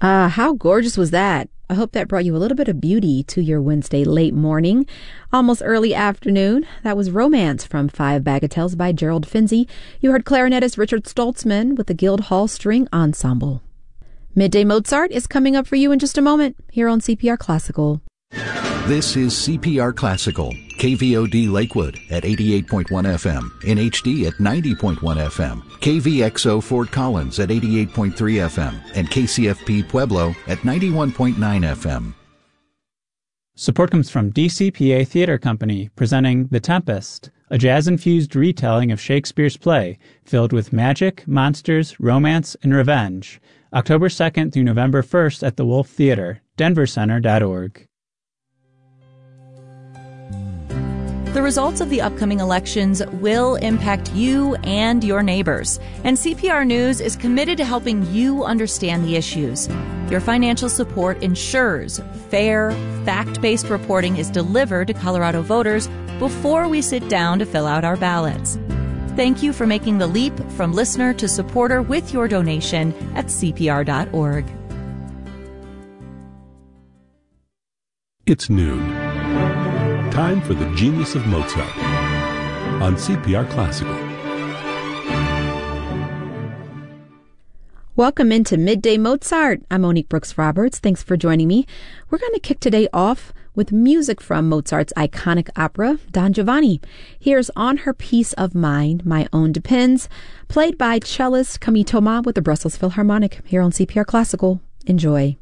How gorgeous was that? I hope that brought you a little bit of beauty to your Wednesday late morning, almost early afternoon. That was Romance from Five Bagatelles by Gerald Finzi. You heard clarinetist Richard Stoltzman with the Guildhall String Ensemble. Midday Mozart is coming up for you in just a moment here on CPR Classical. This is CPR Classical, KVOD Lakewood at 88.1 FM, in HD at 90.1 FM, KVXO Fort Collins at 88.3 FM, and KCFP Pueblo at 91.9 FM. Support comes from DCPA Theater Company, presenting The Tempest, a jazz-infused retelling of Shakespeare's play, filled with magic, monsters, romance, and revenge. October 2nd through November 1st at the Wolf Theater, denvercenter.org. The results of the upcoming elections will impact you and your neighbors, and CPR News is committed to helping you understand the issues. Your financial support ensures fair, fact-based reporting is delivered to Colorado voters before we sit down to fill out our ballots. Thank you for making the leap from listener to supporter with your donation at CPR.org. It's noon. Time for the Genius of Mozart on CPR Classical. Welcome into Midday Mozart. I'm Monique Brooks Roberts. Thanks for joining me. We're going to kick today off with music from Mozart's iconic opera, Don Giovanni. Here's On Her Peace of Mind, My Own Depends, played by cellist Camille Thomas with the Brussels Philharmonic here on CPR Classical. Enjoy.